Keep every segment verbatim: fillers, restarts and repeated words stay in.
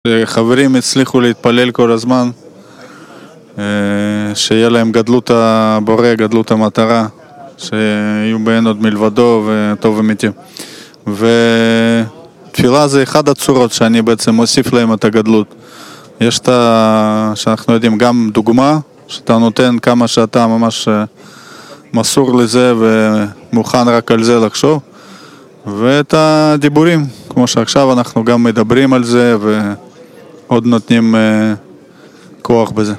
חברים הצליחו להתפלל כל הזמן, שיהיה להם גדלות הבורא, גדלות המטרה, שיהיו בהן עוד מלבדו וטוב אמיתי. ותפילה זה אחד הצורות שאני בעצם מוסיף להם את הגדלות. יש את ה... שאנחנו יודעים גם דוגמה, שאתה נותן כמה שאתה ממש מסור לזה ומוכן רק על זה לחשוב, ואת הדיבורים, כמו שעכשיו אנחנו גם מדברים על זה ועוד נותנים כוח בזה.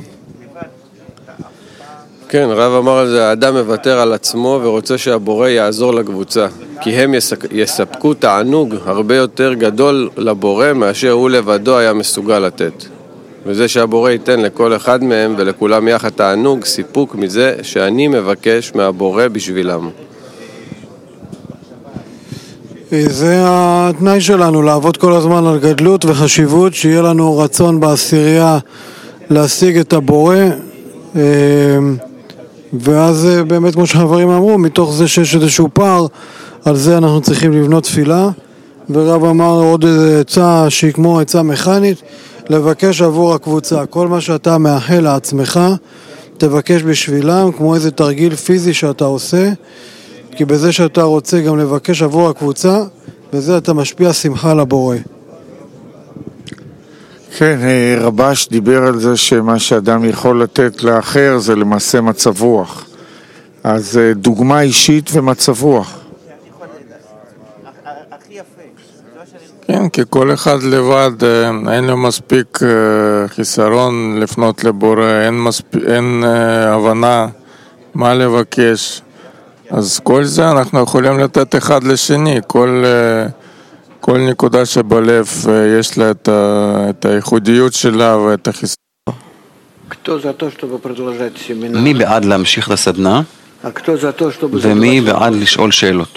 כן, רב אמר על זה, האדם מוותר על עצמו ורוצה שהבורא יעזור לקבוצה, כי הם יספקו תענוג הרבה יותר גדול לבורא מאשר הוא לבדו היה מסוגל לתת. וזה שהבורא ייתן לכל אחד מהם ולכולם יחד תענוג, סיפוק מזה שאני מבקש מהבורא בשבילם. זה התנאי שלנו, לעבוד כל הזמן על גדלות וחשיבות, שיהיה לנו רצון בעשירייה להשיג את הבורא, ואז באמת כמו שחברים אמרו, מתוך זה שיש איזשהו פער, על זה אנחנו צריכים לבנות תפילה. ורב אמר עוד איזה עצה שהיא כמו עצה מכנית, לבקש עבור הקבוצה. כל מה שאתה מאחל לעצמך, תבקש בשבילם, כמו איזה תרגיל פיזי שאתה עושה, כי בזה שאתה רוצה גם לבקש עבור הקבוצה, בזה אתה משפיע שמחה לבורא. כן, רבש דיבר על זה שמה שאדם יכול לתת לאחר זה למעשה מצב רוח. אז דוגמה אישית ומצב רוח. כן, כי כל אחד לבד אין לו מספיק חיסרון לפנות לבורא, אין, מספ... אין הבנה מה לבקש. אז כל זה אנחנו יכולים לתת אחד לשני, כל, כל נקודה שבלב יש לה את, ה... את הייחודיות שלה ואת החיסרון. מי בעד להמשיך לסדנה? ומי בעד לשאול שאלות?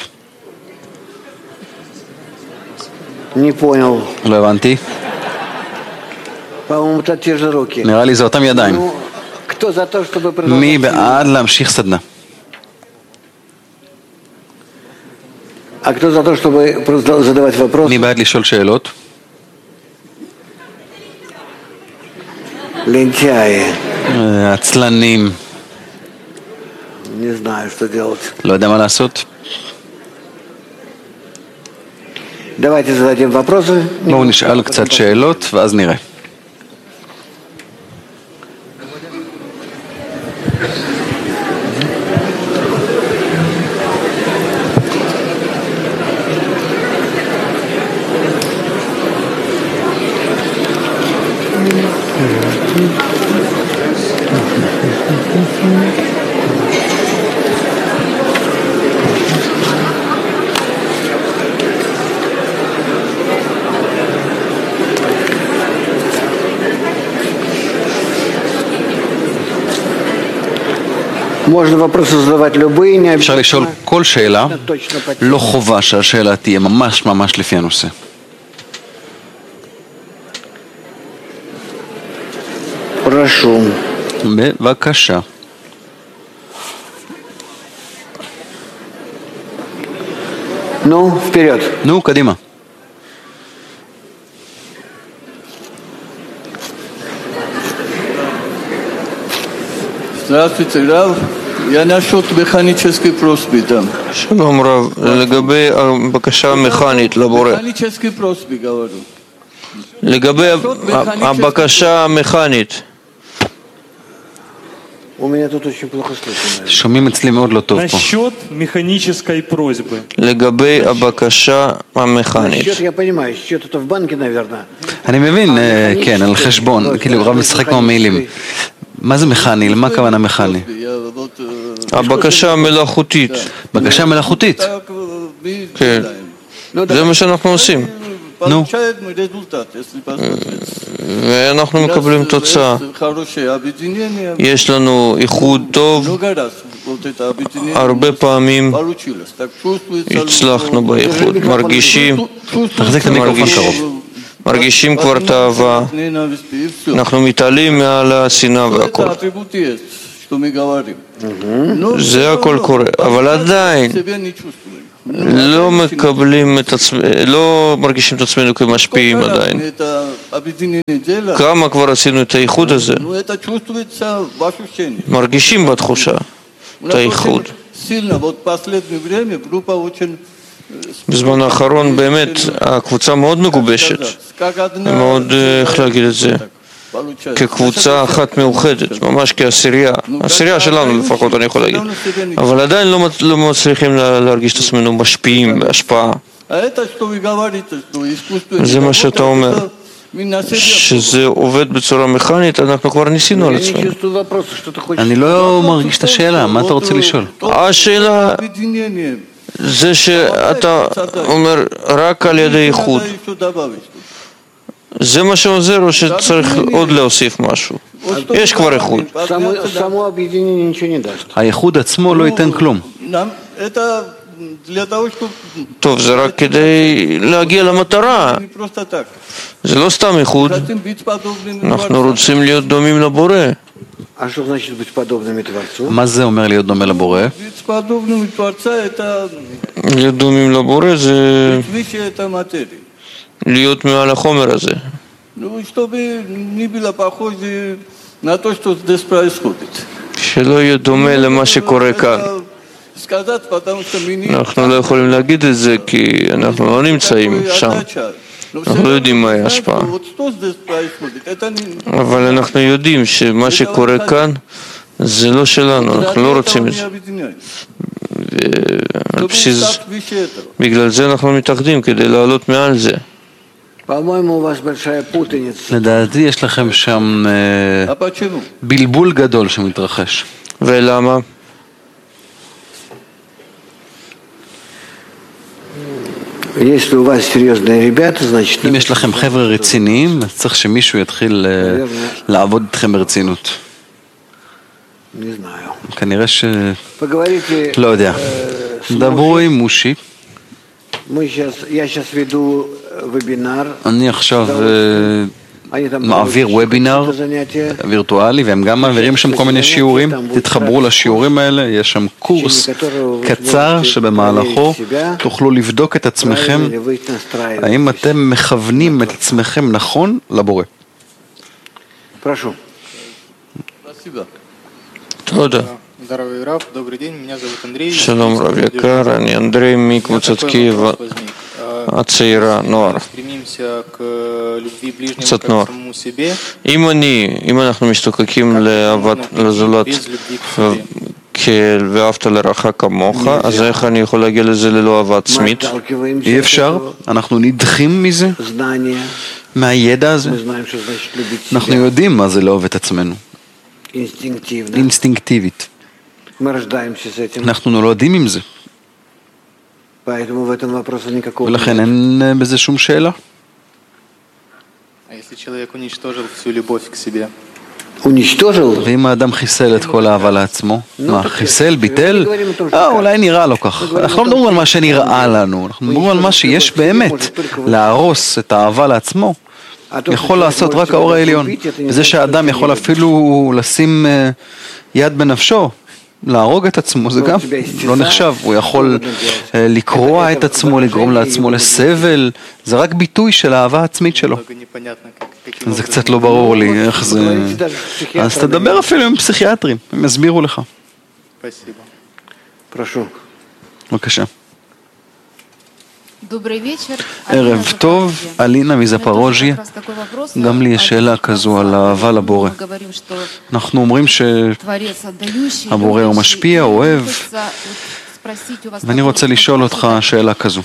לא הבנתי. נראה לי זה אותם ידיים. מי בעד להמשיך סדנה? מי בעד לשאול שאלות? עצלנים. לא יודע מה לעשות. בואו נשאל קצת שאלות ואז נראה. אפשר לשאול כל שאלה, לא חובה שהשאלה תהיה ממש ממש לפי הנושא. בבקשה. נו, вперед. נו, קדימה. Здравствуйте, Рав. Я насчет механической просьбы там. שלום רב, לגבי הבקשה המכנית לבורא. Механической просьбы говорю. לגבי הבקשה המכנית. שומעים אצלי מאוד לא טוב פה. насчет механической просьбы. לגבי הבקשה המכנית. אני מבין, כן, על חשבון, כאילו רב משחק כמו מילים. מה זה מכני? למה הכוונה מכני? הבקשה המלאכותית. בקשה מלאכותית? כן. זה מה שאנחנו עושים. נו. ואנחנו מקבלים תוצאה. יש לנו איחוד טוב. הרבה פעמים הצלחנו באיחוד. מרגישים. תחזיק את המיקרופון קרוב. מרגישים כבר את האהבה, אנחנו מתעלים מעל השנאה והכל. זה הכל קורה, אבל עדיין לא מקבלים את עצמנו, לא מרגישים את עצמנו כמשפיעים עדיין. כמה כבר עשינו את האיחוד הזה? מרגישים בתחושה את האיחוד. בזמן האחרון באמת הקבוצה מאוד מגובשת, מאוד, איך להגיד את זה, כקבוצה אחת מאוחדת, ממש כעשירייה, עשירייה שלנו לפחות אני יכול להגיד, אבל עדיין לא, לא מצליחים להרגיש את עצמנו משפיעים בהשפעה. זה מה שאתה אומר, שזה עובד בצורה מכנית, אנחנו כבר ניסינו על עצמנו. אני לא מרגיש את השאלה, מה אתה רוצה לשאול? השאלה זה שאתה אומר רק על ידי איחוד, זה מה שעוזר או שצריך עוד להוסיף משהו? יש כבר איחוד. האיחוד עצמו לא ייתן כלום. טוב, זה רק כדי להגיע למטרה, זה לא סתם איחוד, אנחנו רוצים להיות דומים לבורא. מה זה אומר להיות דומה לבורא? להיות דומים לבורא זה להיות מעל החומר הזה. שלא יהיה דומה למה שקורה כאן. אנחנו לא יכולים להגיד את זה כי אנחנו לא נמצאים שם, אנחנו לא יודעים מהי ההשפעה, אבל אנחנו יודעים שמה שקורה כאן זה לא שלנו, אנחנו לא רוצים את זה, בגלל זה אנחנו מתאחדים כדי לעלות מעל זה. לדעתי יש לכם שם בלבול גדול שמתרחש. ולמה? אם יש לכם חבר'ה רציניים, אז צריך שמישהו יתחיל לעבוד איתכם ברצינות. כנראה ש... לא יודע. דברו עם מושי. אני עכשיו מעביר וובינר וירטואלי, והם גם מעבירים שם כל מיני שיעורים. תתחברו לשיעורים האלה, יש שם קורס קצר שבמהלכו תוכלו לבדוק את עצמכם, האם אתם מכוונים את עצמכם נכון לבורא. תודה. שלום רב יקר, אני אנדרי מקבוצת קייב הצעירה, נוער, קצת נוער. אם אני, אם אנחנו משתוקקים לאהבת לזולת ואהבת לרעך כמוך, אז איך אני יכול להגיע לזה ללא אהבה עצמית? אי אפשר, אנחנו נדחים מזה, מהידע הזה. אנחנו יודעים מה זה לאהוב את עצמנו, אינסטינקטיבית. אנחנו נולדים עם זה, ולכן אין בזה שום שאלה. ואם האדם חיסל את כל האהבה לעצמו, מה, חיסל, ביטל? אה, אולי נראה לו כך. אנחנו לא מדברים על מה שנראה לנו, אנחנו מדברים על מה שיש באמת. להרוס את האהבה לעצמו יכול לעשות רק האור העליון. וזה שהאדם יכול אפילו לשים יד בנפשו, להרוג את עצמו, זה גם לא נחשב. הוא יכול לקרוע את עצמו, לגרום לעצמו לסבל, זה רק ביטוי של האהבה העצמית שלו. זה קצת לא ברור לי איך זה. אז תדבר אפילו עם פסיכיאטרים, הם יסבירו לך. בבקשה. ערב טוב, אלינה מזפרוז'יה. גם לי יש שאלה כזו על האהבה לבורא. אנחנו אומרים שהבורא הוא משפיע, אוהב, ואני רוצה לשאול אותך שאלה כזו.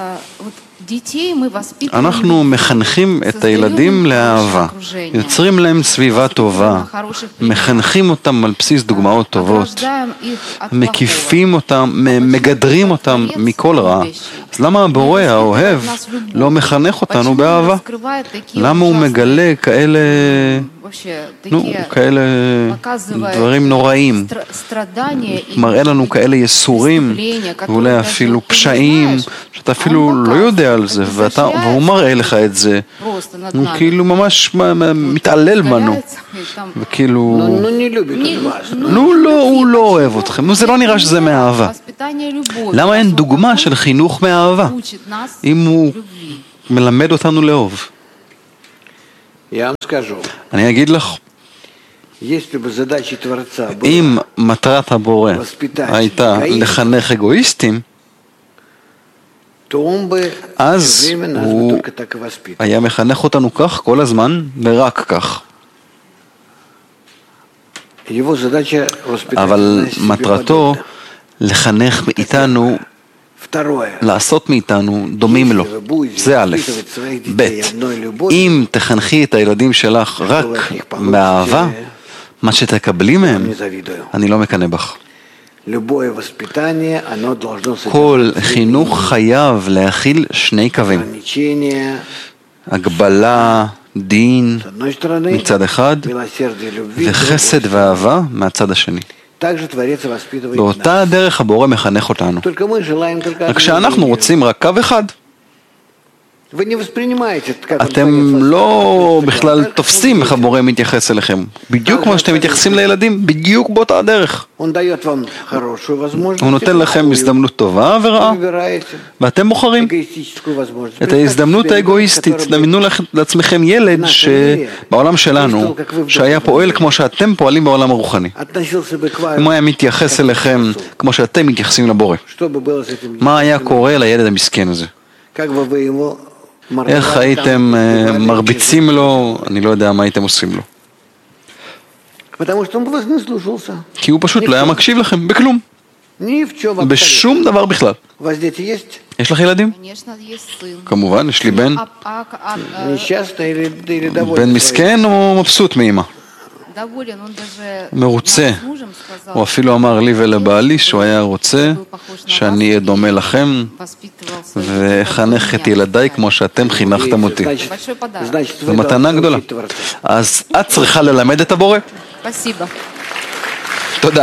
אנחנו מחנכים את הילדים לאהבה, יוצרים להם סביבה טובה, מחנכים אותם על בסיס דוגמאות טובות, מקיפים אותם, מגדרים אותם מכל רע. אז למה הבורא האוהב לא מחנך אותנו באהבה? למה הוא מגלה כאלה נו, כאלה דברים נוראים, מראה לנו כאלה יסורים, ואולי אפילו פשעים, שאתה אפילו לא יודע על זה, ואתה, והוא מראה לך את זה, הוא כאילו ממש מתעלל בנו, וכאילו, נו, לא, הוא לא אוהב אתכם, נו, זה לא נראה שזה מאהבה. למה אין דוגמה של חינוך מאהבה, אם הוא מלמד אותנו לאהוב? אני אגיד לך, אם מטרת הבורא הייתה לחנך אגואיסטים, אז הוא היה מחנך אותנו כך כל הזמן ורק כך. אבל מטרתו לחנך מאיתנו, לעשות מאיתנו דומים לו. זה א', ב', אם תחנכי את הילדים שלך רק באהבה, מה שתקבלי מהם, אני לא מקנא בך. כל חינוך חייב להכיל שני קווים, הגבלה, דין מצד אחד, וחסד ואהבה מהצד השני. באותה הדרך הבורא מחנך אותנו, רק שאנחנו רוצים רק קו אחד. אתם לא בכלל תופסים איך הבורא מתייחס אליכם, בדיוק כמו שאתם מתייחסים לילדים, בדיוק באותה הדרך. הוא נותן לכם הזדמנות טובה ורעה, ואתם בוחרים את ההזדמנות האגואיסטית. דמיינו לעצמכם ילד שבעולם שלנו, שהיה פועל כמו שאתם פועלים בעולם הרוחני, אם הוא היה מתייחס אליכם כמו שאתם מתייחסים לבורא, מה היה קורה לילד המסכן הזה? איך הייתם מרביצים לו? אני לא יודע מה הייתם עושים לו, כי הוא פשוט לא היה מקשיב לכם בכלום, בשום דבר בכלל. יש לך ילדים? כמובן, יש לי בן. בן מסכן או מבסוט מאמא? מרוצה. הוא אפילו אמר לי ולבעלי שהוא היה רוצה שאני אהיה דומה לכם וחנך את ילדיי כמו שאתם חינכתם אותי. זו מתנה גדולה. אז את צריכה ללמד את הבורא. תודה.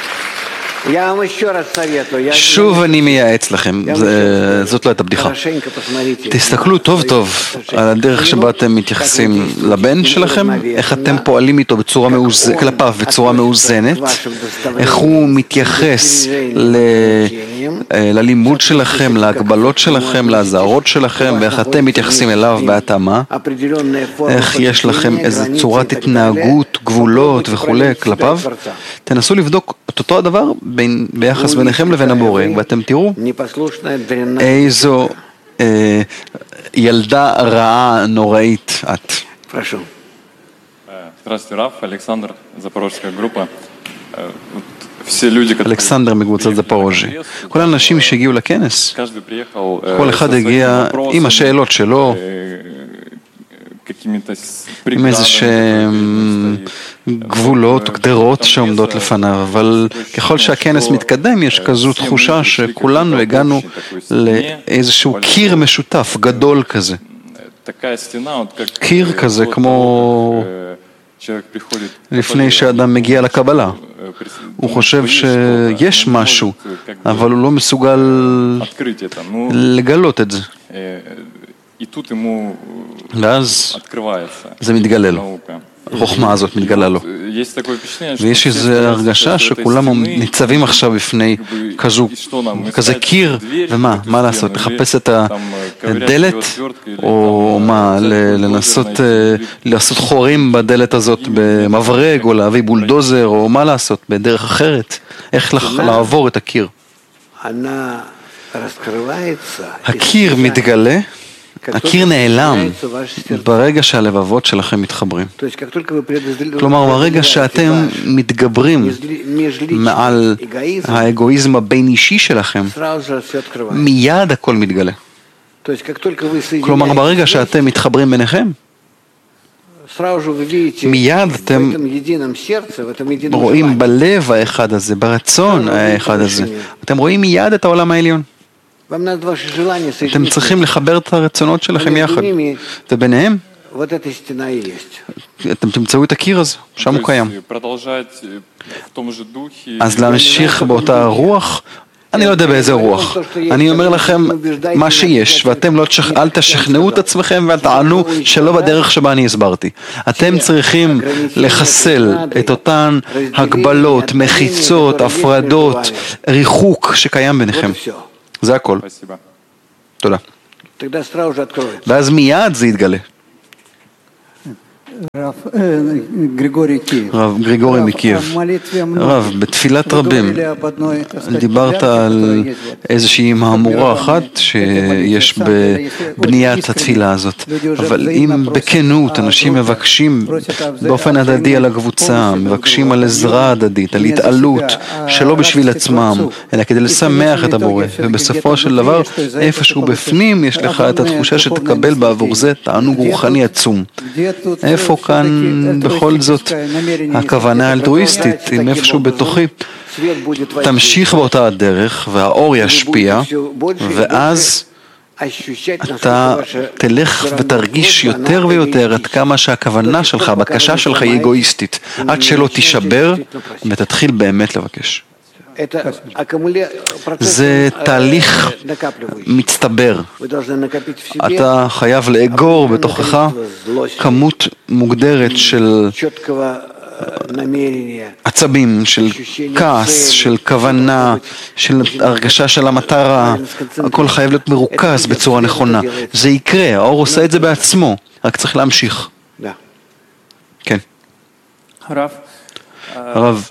שוב אני מייעץ לכם, זאת לא הייתה בדיחה. תסתכלו טוב טוב על הדרך שבה אתם מתייחסים לבן שלכם, איך אתם פועלים איתו בצורה מאוזנת, כלפיו בצורה מאוזנת, איך הוא מתייחס ללימוד שלכם, להגבלות שלכם, להזהרות שלכם, ואיך אתם מתייחסים אליו בהתאמה, איך יש לכם איזו צורת התנהגות, גבולות וכו' כלפיו. תנסו לבדוק את אותו הדבר בין, ביחס ביניכם לבין הבורא, ואתם תראו איזו אה, ילדה רעה נוראית את. Здравствуйте, Раф, Александр, Запорожская группа. אלכסנדר מקבוצת זפורוז'י. כל האנשים שהגיעו לכנס, כל אחד הגיע עם השאלות שלו, עם איזה שהם גבולות, גדרות שעומדות לפניו, אבל ככל שהכנס מתקדם יש כזו תחושה שכולנו הגענו לאיזשהו קיר משותף גדול כזה. קיר כזה כמו לפני שאדם מגיע לקבלה. הוא חושב שיש משהו, אבל הוא לא מסוגל לגלות את זה. ואז זה מתגלה לו, החוכמה הזאת מתגלה לו. ויש איזו הרגשה שכולם ניצבים עכשיו בפני כזו, כזה קיר, ומה, מה לעשות? לחפש את הדלת, או מה, לנסות לעשות חורים בדלת הזאת במברג, או להביא בולדוזר, או מה לעשות, בדרך אחרת, איך לעבור את הקיר. הקיר מתגלה, הקיר נעלם ברגע שהלבבות שלכם מתחברים. כלומר, ברגע שאתם מתגברים מעל האגואיזם הבין אישי שלכם, מיד הכל מתגלה. כלומר, ברגע שאתם מתחברים ביניכם, מיד אתם רואים בלב האחד הזה, ברצון האחד הזה, אתם רואים מיד את העולם העליון. אתם צריכים לחבר את הרצונות שלכם יחד, וביניהם אתם תמצאו את הקיר הזה, שם הוא קיים. אז להמשיך באותה רוח, אני לא יודע באיזה רוח. אני אומר לכם מה שיש, ואתם לא תשכ... אל תשכנעו את עצמכם ואל תענו שלא בדרך שבה אני הסברתי. אתם צריכים לחסל את אותן הגבלות, מחיצות, הפרדות, ריחוק שקיים ביניכם. זה הכל. תודה. ואז מיד זה יתגלה. רב גריגורי מקייב. רב, בתפילת רבים דיברת על איזושהי מהמורה אחת שיש בבניית התפילה הזאת, אבל אם בכנות אנשים מבקשים באופן הדדי על הקבוצה, מבקשים על עזרה הדדית, על התעלות שלא בשביל עצמם אלא כדי לשמח את הבורא, ובסופו של דבר איפשהו בפנים יש לך את התחושה שתקבל בעבור זה תענוג רוחני עצום. איפה כאן בכל זאת הכוונה האלטרואיסטית, אם איפשהו בתוכי תמשיך באותה הדרך והאור ישפיע, ואז אתה תלך ותרגיש יותר ויותר עד כמה שהכוונה שלך, הבקשה שלך היא אגואיסטית, עד שלא תישבר ותתחיל באמת לבקש. זה תהליך מצטבר. אתה חייב לאגור בתוכך כמות מוגדרת של עצבים, של כעס, של כוונה, של הרגשה של המטרה. הכל חייב להיות מרוכז בצורה נכונה. זה יקרה, האור עושה את זה בעצמו, רק צריך להמשיך. כן. הרב,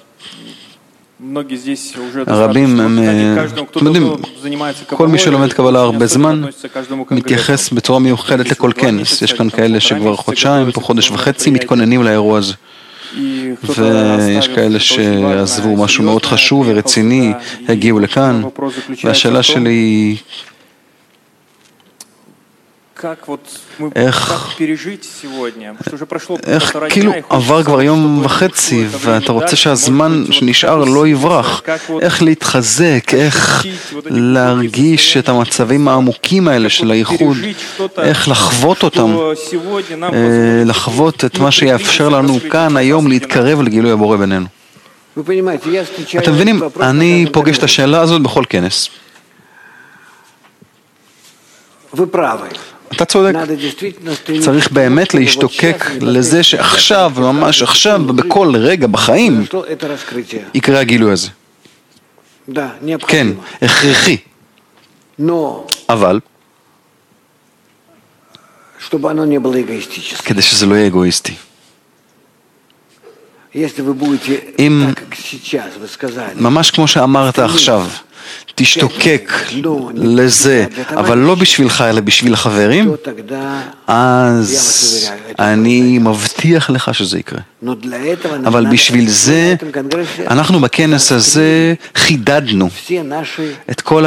הרבים הם, אתם יודעים, כל מי שלומד קבלה הרבה זמן מתייחס בצורה מיוחדת לכל כנס. יש כאן כאלה שכבר חודשיים, פה חודש וחצי מתכוננים לאירוע הזה, ויש כאלה שעזבו משהו מאוד חשוב ורציני, הגיעו לכאן, והשאלה שלי היא איך, איך כאילו עבר כבר יום וחצי ואתה רוצה שהזמן שנשאר לא יברח, איך להתחזק, איך להרגיש את המצבים העמוקים האלה של הייחוד, איך לחוות אותם, לחוות את מה שיאפשר לנו כאן היום להתקרב לגילוי הבורא בינינו. אתם מבינים, אני פוגש את השאלה הזאת בכל כנס. אתה צודק, צריך באמת להשתוקק לזה שעכשיו, ממש עכשיו, בכל רגע בחיים, יקרה הגילוי הזה. כן, הכרחי. אבל, כדי שזה לא יהיה אגואיסטי. אם, ממש כמו שאמרת עכשיו, תשתוקק לזה, אבל לא בשבילך, אלא בשביל החברים, אז אני מבטיח לך שזה יקרה. אבל בשביל זה, אנחנו בכנס הזה חידדנו את כל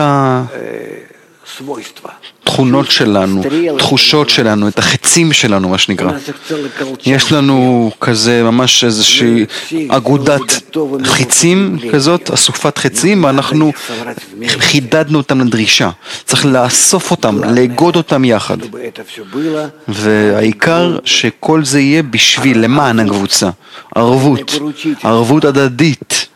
התכונות שלנו, תחושות שלנו, את החצים שלנו, מה שנקרא. יש לנו כזה ממש איזושהי אגודת חצים כזאת, אסופת חצים, ואנחנו חידדנו אותם לדרישה. צריך לאסוף אותם, לאגוד אותם יחד. והעיקר שכל זה יהיה בשביל, למען הקבוצה. ערבות, ערבות הדדית.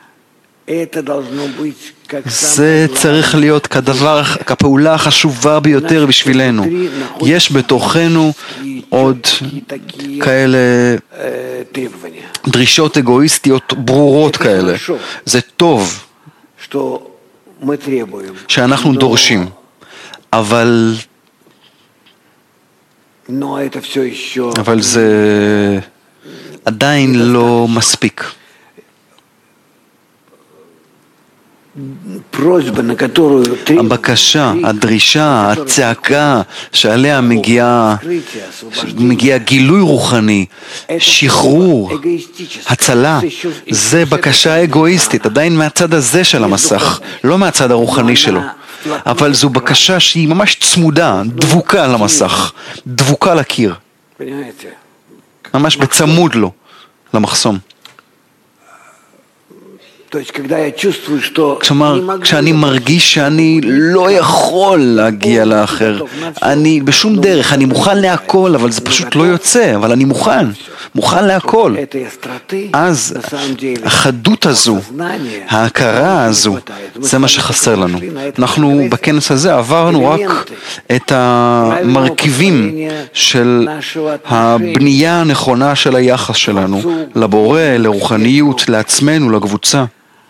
זה צריך להיות כדבר, כפעולה החשובה ביותר בשבילנו. יש בתוכנו עוד כאלה דרישות אגואיסטיות ברורות כאלה. זה טוב שאנחנו דורשים, אבל אבל זה עדיין לא מספיק. הבקשה, הדרישה, הצעקה שעליה מגיע, מגיע גילוי רוחני, שחרור, הצלה, זה בקשה אגואיסטית, עדיין מהצד הזה של המסך, לא מהצד הרוחני שלו. אבל זו בקשה שהיא ממש צמודה, דבוקה למסך, דבוקה לקיר. ממש בצמוד לו, למחסום. כלומר, כשאני מרגיש שאני לא יכול להגיע לאחר, אני בשום דרך, אני מוכן להכל, אבל זה פשוט לא יוצא, אבל אני מוכן, מוכן להכל. אז החדות הזו, ההכרה הזו, זה מה שחסר לנו. אנחנו בכנס הזה עברנו רק את המרכיבים של הבנייה הנכונה של היחס שלנו, לבורא, לרוחניות, לעצמנו, לקבוצה.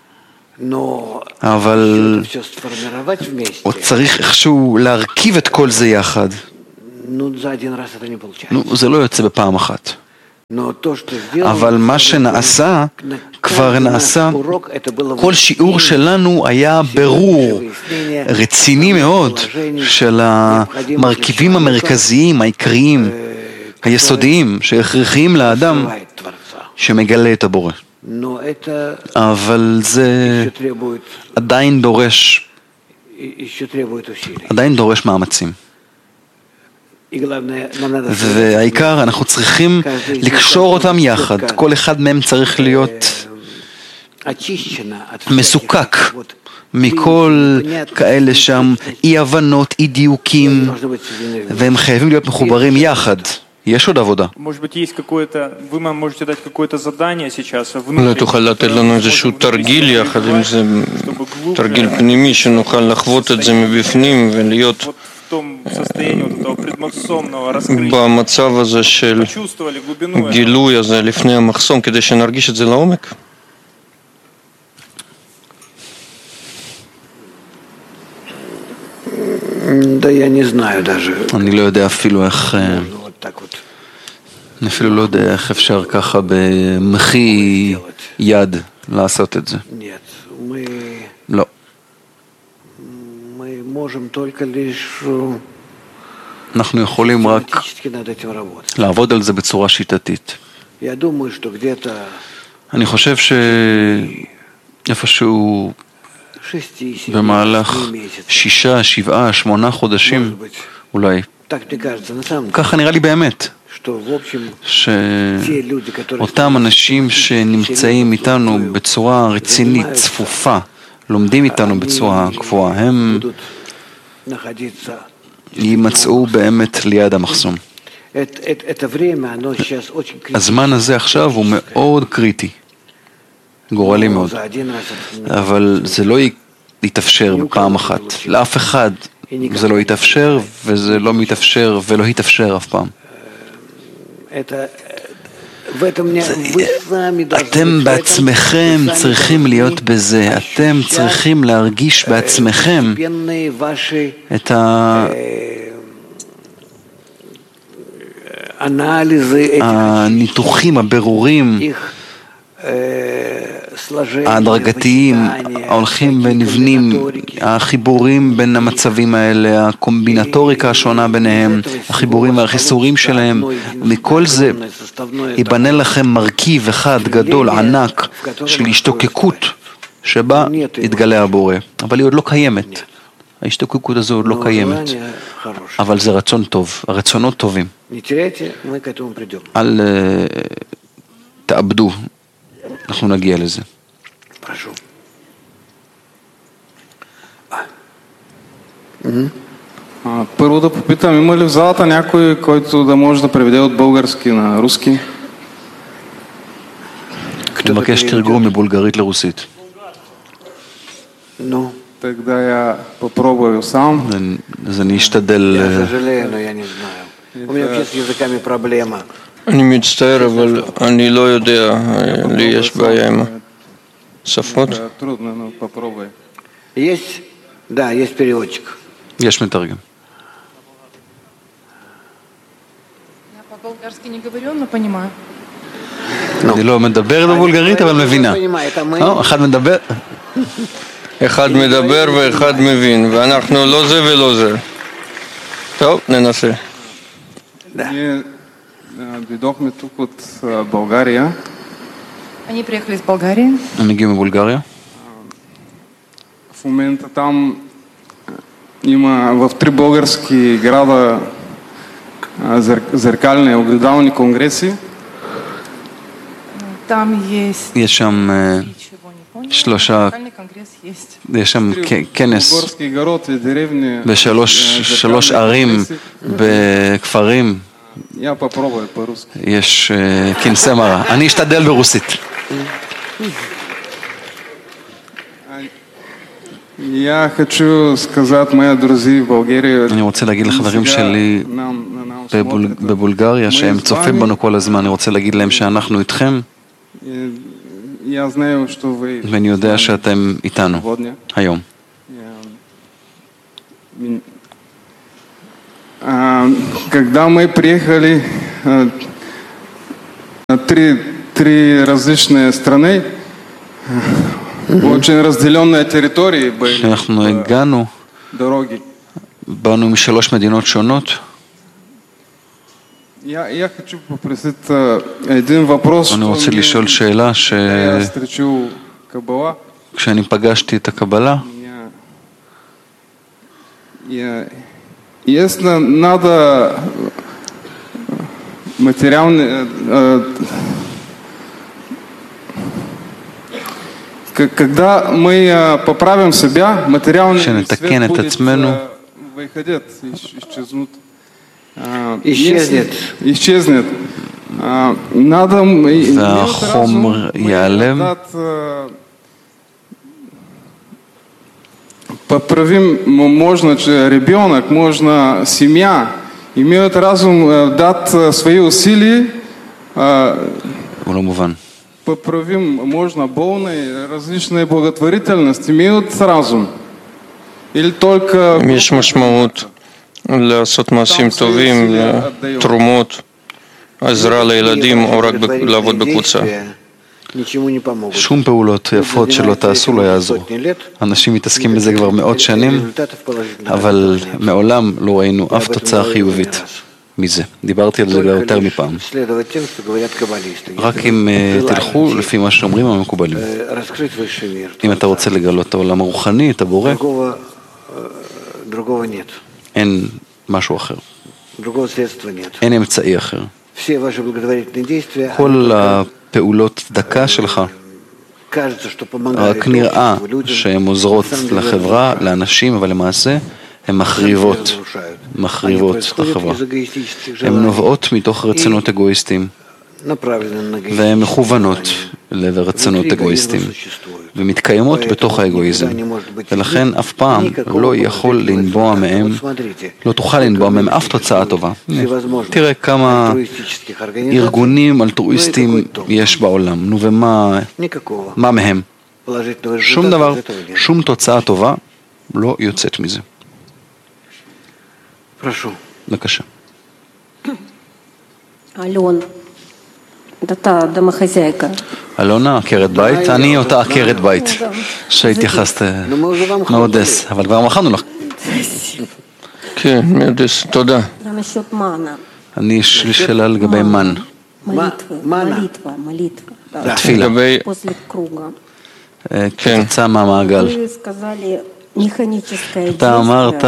אבל עוד צריך איכשהו להרכיב את כל זה יחד. נו, זה לא יוצא בפעם אחת. אבל מה שנעשה, כבר נעשה, כל שיעור שלנו היה ברור, רציני מאוד, של המרכיבים המרכזיים, העיקריים, היסודיים, שהכרחיים לאדם שמגלה את הבורא. אבל זה עדיין דורש, עדיין דורש מאמצים. והעיקר, אנחנו צריכים לקשור אותם יחד. כל אחד מהם צריך להיות מסוכק מכל כאלה שם אי הבנות, אי דיוקים, והם חייבים להיות מחוברים יחד. יש עוד עבודה. אולי תוכל לתת לנו איזשהו תרגיל יחד עם זה, תרגיל פנימי שנוכל לחוות את זה מבפנים ולהיות במצב הזה של גילוי הזה לפני המחסום, כדי שנרגיש את זה לעומק? אני לא יודע אפילו איך, אני אפילו לא יודע איך אפשר ככה במחי יד לעשות את זה. לא. אנחנו יכולים רק לעבוד על זה בצורה שיטתית. אני חושב שאיפשהו במהלך שישה, שבעה, שמונה חודשים, אולי, ככה נראה לי באמת, שאותם אנשים שנמצאים איתנו בצורה רצינית, צפופה, לומדים איתנו בצורה קבועה, הם יימצאו באמת ליד המחסום. הזמן הזה עכשיו הוא מאוד קריטי, גורלי מאוד, אבל זה לא יתאפשר בפעם אחת. לאף אחד זה לא יתאפשר, וזה לא מתאפשר ולא יתאפשר אף פעם. אתם בעצמכם צריכים להיות בזה, אתם צריכים להרגיש בעצמכם את הניתוחים, הבירורים ההדרגתיים, ההולכים ונבנים, החיבורים בין המצבים האלה, הקומבינטוריקה השונה ביניהם, החיבורים והחיסורים שלהם, מכל זה ייבנה לכם מרכיב אחד גדול, ענק, של השתוקקות שבה יתגלה הבורא, אבל היא עוד לא קיימת. ההשתוקקות הזו עוד לא קיימת, אבל זה רצון טוב, הרצונות טובים. אל תאבדו. אנחנו нагия לזה. Прошу. Първо да попитам, има ли в залата някой, който да може да преведе от български на руски? Кто מבקש תרגום מבולגרית לרוסית? Ну, тогда я попробую сам. אז אני אשתדל. Я сожалею, но я не знаю. У меня вообще с языками проблема. אני מצטער, אבל אני לא יודע, לי יש בעיה עם השפות. Есть? Да, есть переводчик. יש מתרגם. Я по-болгарски не говорю, но понимаю. אני לא מדבר בבולגרית, אבל מבינה. אחד מדבר... אחד מדבר ואחד מבין, ואנחנו לא זה ולא זה. טוב, ננסה. דוידохме тук от България. Они приехали из Болгарии. הם הגיעו מבולגריה. В момента там има в три български града зеркални огледални конгреси. Там есть... יש שם שלושה, יש שם כנס בשלוש ערים, בכפרים, יש כנסי מראה. אני אשתדל ברוסית. אני רוצה להגיד לחברים שלי בבולגריה שהם צופים בנו כל הזמן, אני רוצה להגיד להם שאנחנו איתכם ואני יודע שאתם איתנו היום. Когда мы приехали на три, три различные страны, очень разделенные территории были, כשאנחנו הגענו, באנו משלוש מדינות שונות. Я, я хочу попросить один вопрос, אני רוצה לשאול שאלה ש... כשאני פגשתי את הקבלה, если надо материальный, когда мы поправим себя, материальный свет будет выходить, исчезнут. исчезнет. исчезнет. Надо והחומר ייעלם. Поправим можно ребенок, можно семья, имеют разум дать свои усилия. Поправим можно полные различные благотворительности, имеют разум. Или только... יש משמעות לעשות מעשים טובים, תרומות, עזרה לילדים או רק לעבוד בקבוצה. שום פעולות יפות שלא תעשו לא יעזרו. אנשים מתעסקים בזה כבר מאות שנים, אבל מעולם לא ראינו אף תוצאה חיובית מזה. דיברתי על זה יותר מפעם. רק אם תלכו לפי מה שאומרים המקובלים. אם אתה רוצה לגלות את העולם הרוחני, את הבורא, אין משהו אחר. אין אמצעי אחר. כל הפעולות דקה שלך רק נראה שהן עוזרות לחברה, לאנשים, אבל למעשה הן מחריבות, מחריבות את החברה. הן נובעות מתוך רצונות אגואיסטיים והן מכוונות לרצונות אגואיסטיים ומתקיימות בתוך האגואיזם, ולכן אף פעם לא יכול לנבוע מהם, לא תוכל לנבוע מהם אף תוצאה טובה. תראה כמה ארגונים אלטרואיסטיים יש בעולם, נו ומה מה מהם? שום דבר, שום תוצאה טובה לא יוצאת מזה. בבקשה. אלון, אתה домохозяйка. אלונה, עקרת בית, אני אותה עקרת בית שהתייחסת מאודס, אבל כבר מכרנו לך. כן, מאודס, תודה. אני יש לי שאלה לגבי מן. תפילה. כתוצאה מהמעגל. אתה אמרת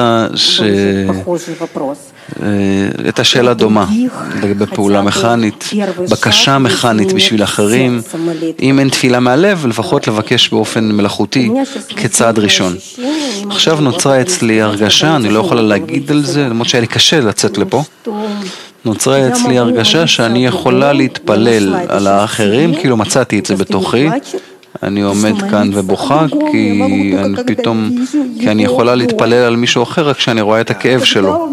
שהייתה שאלה דומה לגבי פעולה מכנית, בקשה מכנית בשביל אחרים. אם אין תפילה מהלב, לפחות לבקש באופן מלאכותי כצעד ראשון. עכשיו נוצרה אצלי הרגשה, אני לא יכולה להגיד על זה, למרות שהיה לי קשה לצאת לפה. נוצרה אצלי הרגשה שאני יכולה להתפלל על האחרים, כאילו מצאתי את זה בתוכי. אני עומד כאן ובוכה כי אני פתאום, כי אני יכולה להתפלל על מישהו אחר רק כשאני רואה את הכאב שלו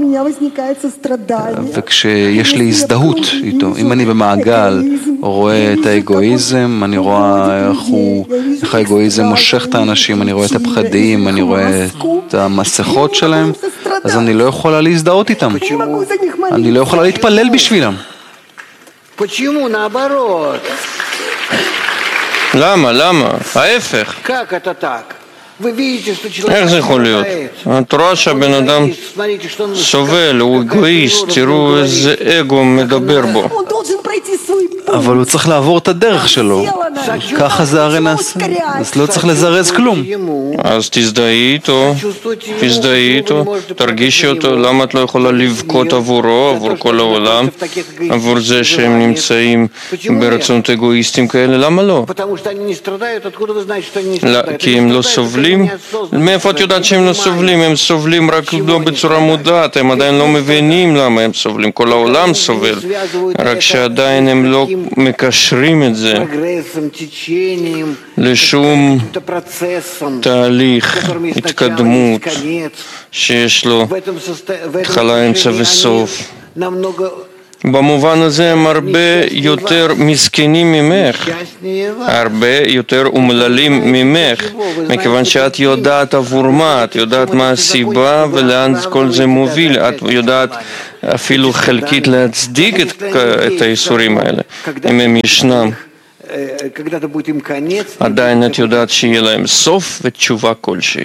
וכשיש לי הזדהות איתו. אם אני במעגל רואה את האגואיזם, אני רואה איך, הוא, איך האגואיזם מושך את האנשים, אני רואה את הפחדים, אני רואה את המסכות שלהם, אז אני לא יכולה להזדהות איתם, אני לא יכולה להתפלל בשבילם. למה? למה? ההפך. איך זה יכול להיות? את רואה שהבן אדם סובל, הוא אגואיסט, תראו איזה אגו מדבר בו. אבל הוא צריך לעבור את הדרך שלו. ככה זה הרי נעשה. אז לא צריך לזרז כלום. אז תזדהי איתו, תזדהי איתו, תרגישי אותו, למה את לא יכולה לבכות עבורו, עבור כל העולם, עבור זה שהם נמצאים ברצונות אגואיסטים כאלה, למה לא? כי הם לא סובלים? מאיפה את יודעת שהם לא סובלים? הם סובלים רק לא בצורה מודעת, הם עדיין לא מבינים למה הם סובלים, כל העולם סובל, רק שעדיין הם לא מקשרים את זה לשום תהליך, התקדמות שיש לו התחלה, אמצע וסוף. במובן הזה הם הרבה יותר מסכנים ממך, הרבה יותר אומללים ממך, מכיוון שאת יודעת עבור מה, את יודעת מה הסיבה ולאן כל זה מוביל, את יודעת אפילו חלקית להצדיק את, את האיסורים האלה, אם הם ישנם. עדיין את יודעת שיהיה להם סוף ותשובה כלשהי.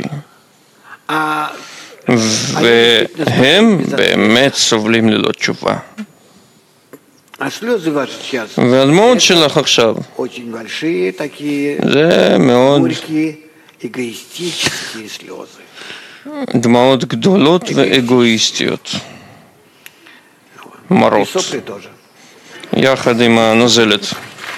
והם באמת סובלים ללא תשובה. והדמעות שלך עכשיו זה מאוד דמעות גדולות ואגואיסטיות, מרות, יחד עם הנוזלת.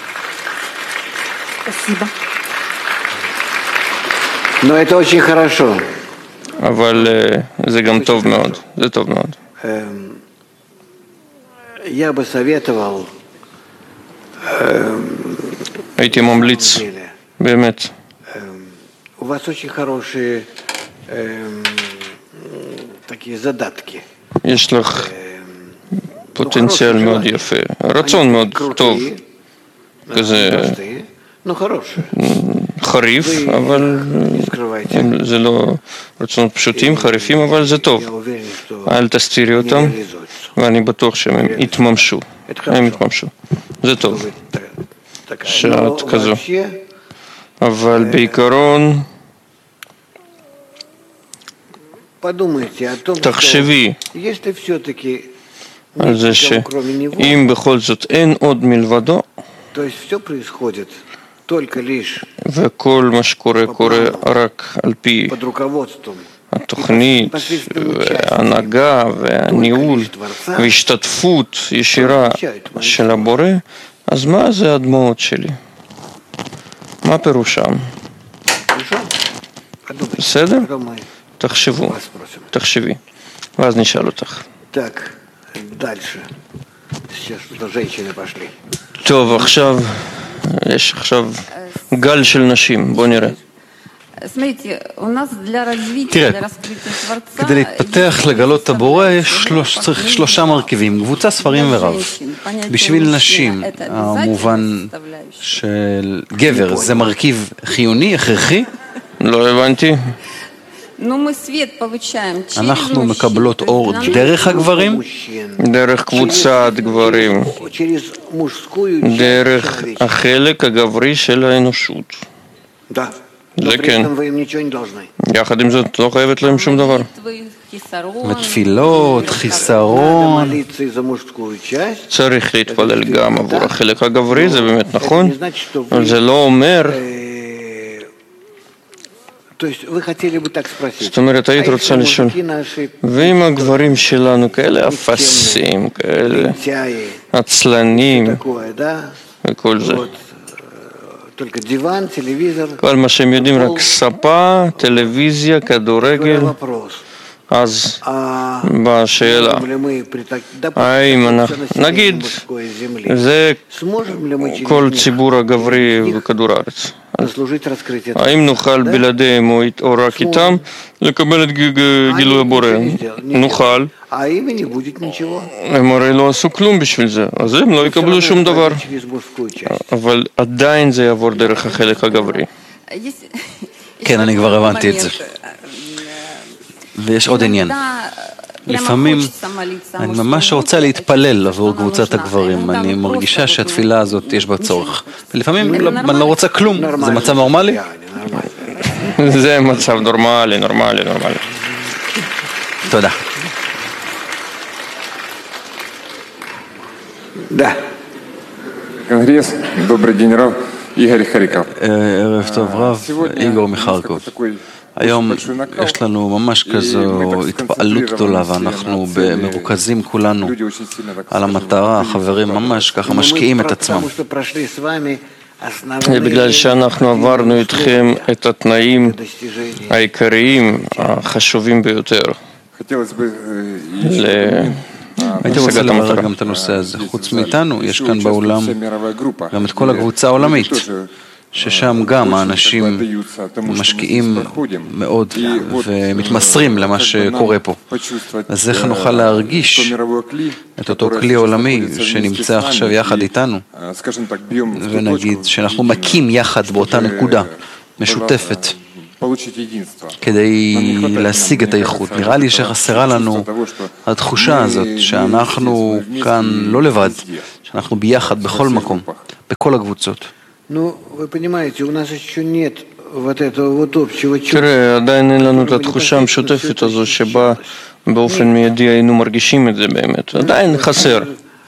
אבל זה גם טוב מאוד, זה טוב מאוד. Я бы советовал, הייתי ממליץ, באמת. У вас очень хорошие такие задатки. יש לך פוטנציאל מאוד יפה, רצון מאוד טוב, כזה חריף, אבל זה לא רצונות פשוטים, חריפים, אבל זה טוב. אל תסתירי אותם, ואני בטוח שהם יתממשו, הם יתממשו. זה טוב, שאת כזו. אבל בעיקרון, תחשבי על זה שאם בכל זאת אין עוד מלבדו, וכל מה שקורה קורה רק על פי התוכנית וההנהגה והניהול והשתתפות ישירה של הבורא, אז מה זה הדמעות שלי? מה פירושם? בסדר? תחשבו, תחשבי, ואז נשאל אותך. טוב, עכשיו יש עכשיו גל של נשים, בוא נראה. תראה, כדי להתפתח לגלות את הבורא יש צריך שלושה מרכיבים, קבוצה, ספרים ורב. בשביל נשים, המובן של גבר, זה מרכיב חיוני, הכרחי? לא הבנתי. אנחנו מקבלות אור דרך הגברים? דרך קבוצת גברים, דרך החלק הגברי של האנושות. זה כן. יחד עם זאת לא חייבת להם שום דבר. ותפילות, חיסרון. צריך להתפלל גם עבור החלק הגברי, זה באמת נכון, אבל זה לא אומר. זאת אומרת, היית רוצה לשאול, ואם הגברים שלנו כאלה אפסים, כאלה עצלנים וכל זה, כל מה שהם יודעים רק ספה, טלוויזיה, כדורגל, אז בשאלה, האם אנחנו, נגיד, זה כל ציבור הגברי בכדור הארץ, האם נוכל בלעדיהם או רק איתם לקבל את גילוי הבורא? נוכל. הם הרי לא עשו כלום בשביל זה, אז הם לא יקבלו שום דבר, אבל עדיין זה יעבור דרך החלק הגברי. כן, אני כבר הבנתי את זה. ויש עוד עניין. לפעמים אני ממש רוצה להתפלל עבור קבוצת הגברים, אני מרגישה שהתפילה הזאת יש בה צורך, ולפעמים אני לא רוצה כלום. זה מצב נורמלי? זה מצב נורמלי, נורמלי, נורמלי. תודה. Да. Конгресс. Добрый день, Рав. Игорь Харьков. ערב טוב רב, איגור מחרקוב. היום יש לנו ממש כזו התפעלות גדולה ואנחנו מרוכזים כולנו על המטרה, החברים ממש ככה משקיעים את עצמם. בגלל שאנחנו עברנו איתכם את התנאים העיקריים, החשובים ביותר. הייתי רוצה לברר גם את הנושא הזה. חוץ מאיתנו, יש כאן באולם גם את כל הקבוצה העולמית, ששם גם האנשים משקיעים מאוד ומתמסרים למה שקורה פה. אז איך נוכל להרגיש את אותו כלי עולמי שנמצא עכשיו יחד איתנו, ונגיד שאנחנו מקים יחד באותה נקודה משותפת, כדי להשיג את האיכות. נראה לי שחסרה לנו התחושה הזאת שאנחנו כאן לא לבד, שאנחנו ביחד בכל מקום, בכל הקבוצות. תראה, עדיין אין לנו את התחושה המשותפת הזו שבה באופן מיידי היינו מרגישים את זה באמת. עדיין חסר.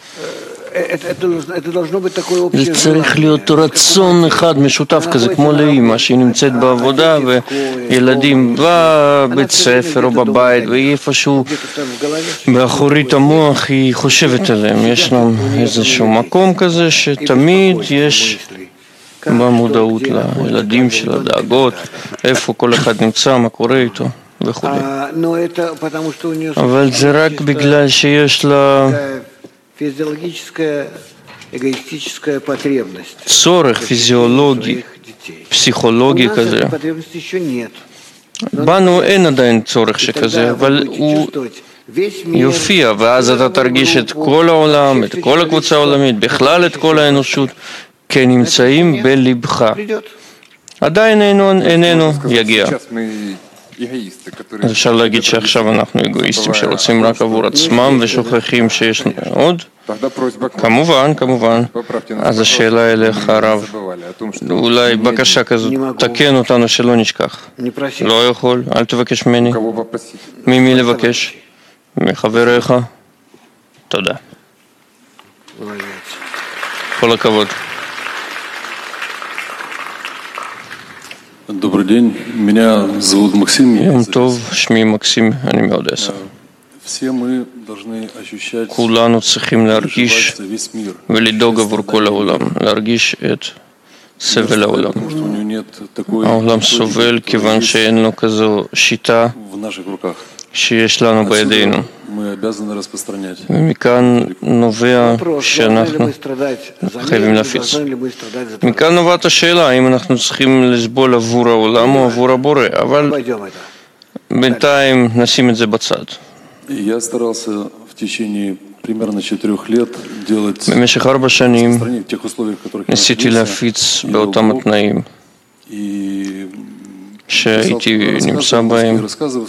זה צריך להיות רצון אחד משותף כזה, כמו לאמא שהיא נמצאת בעבודה וילדים בבית ספר או בבית ואיפשהו באחורית המוח היא חושבת עליהם. יש לנו איזשהו מקום כזה שתמיד יש במודעות לילדים של הדאגות, איפה כל אחד נמצא, מה קורה איתו וכו'. אבל זה רק בגלל שיש לה צורך פיזיולוגי, פסיכולוגי כזה. בנו אין עדיין צורך שכזה, אבל הוא יופיע, ואז אתה תרגיש את כל העולם, את כל הקבוצה העולמית, בכלל את כל האנושות, כנמצאים בלבך. עדיין איננו יגיע. אז אפשר להגיד שעכשיו אנחנו אגואיסטים שרוצים רק עבור עצמם ושוכחים שיש עוד? כמובן, כמובן. אז השאלה אליך הרב, אולי בקשה כזאת, תקן אותנו שלא נשכח. לא יכול, אל תבקש ממני. ממי לבקש? מחבריך? תודה. כל הכבוד. Добрый день, меня зовут Максим. יום טוב, שמי מקסים, אני מאודסה. כולנו צריכים להרגיש ולדאוג עבור כל העולם, להרגיש את סבל העולם. העולם סובל כיוון שאין לו כזו שיטה שיש לנו בידינו. ומכאן נובע שאנחנו חייבים להפיץ. מכאן נובעת השאלה האם אנחנו צריכים לסבול עבור העולם או עבור הבורא, אבל בינתיים נשים את זה בצד. במשך ארבע שנים ניסיתי להפיץ באותם התנאים שהייתי נמצא בהם.